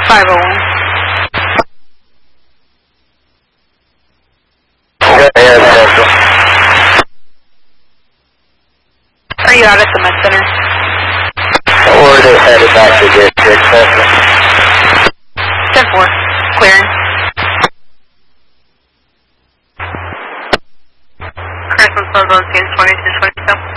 501. Are you out at the med center? We're just headed back to district. 10-4. Clearing. Crescent Southern 10-20 to 22.